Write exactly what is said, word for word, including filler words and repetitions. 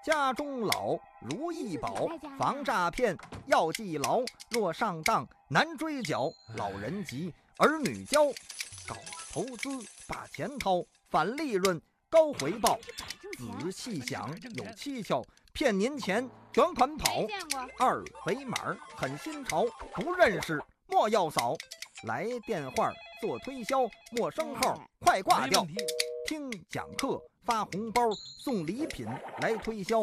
家中老如意宝，防诈骗要记牢。若上当难追缴，老人急儿女教。搞投资把钱掏，反利润高回报。仔细想有蹊跷，骗您钱卷款跑。二维码很新潮，不认识莫要扫。来电话做推销，陌生号快挂掉。听讲课发红包送礼品来推销。